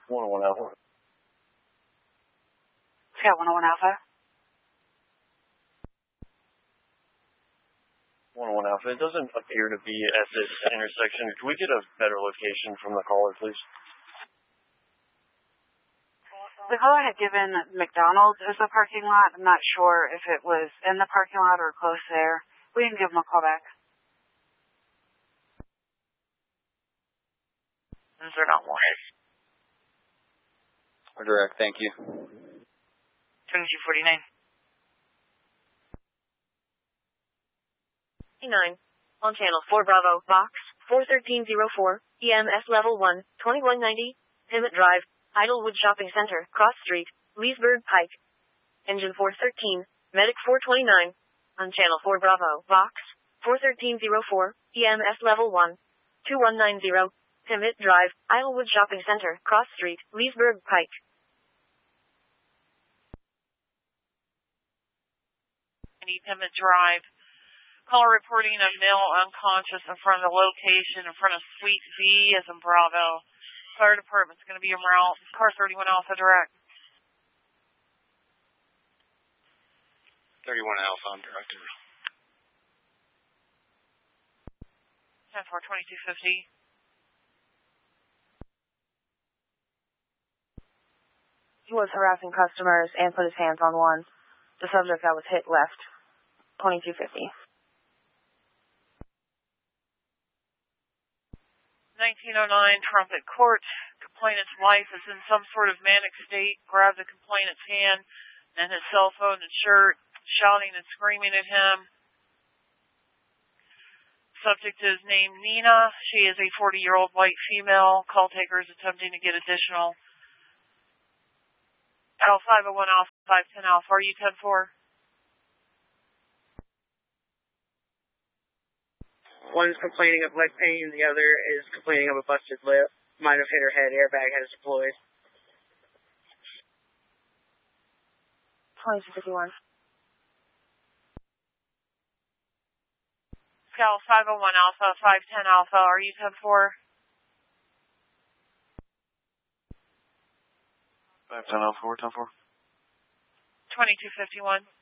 101 Alpha. Scout 101 Alpha. 101 Alpha. It doesn't appear to be at this intersection. Can we get a better location from the caller, please? The caller had given McDonald's as a parking lot. I'm not sure if it was in the parking lot or close there. We can give him a call back. Those are not wanted. Or direct, thank you. 2249. 9. On channel 4 Bravo, box 41304, EMS level 1, 2190, Pimmet Drive, Idlewood Shopping Center, Cross Street, Leesburg Pike. Engine 413, Medic 429. On channel 4 Bravo, box 41304, EMS level 1, 2190, Pimmet Drive, Idlewood Shopping Center, Cross Street, Leesburg Pike. Pimmet Drive. Caller reporting a male unconscious in front of the location in front of Suite V as in Bravo. Fire department's going to be en route. Car 31 Alpha direct. 31 Alpha, I'm directed. 10-4-2250. He was harassing customers and put his hands on one. The subject that was hit left. 2250. 1909 Trumpet Court. Complainant's wife is in some sort of manic state. Grabbed the complainant's hand and his cell phone and shirt, shouting and screaming at him. Subject is named Nina. She is a 40-year-old white female. Call taker is attempting to get additional. L501 Alpha 510 Alpha. Are you 10-4? One's complaining of leg pain, the other is complaining of a busted lip. Might have hit her head, airbag has deployed. 2251. Scout 501 Alpha 510 Alpha. Are you 10-4? 510 Alpha 4, 10-4. 2251.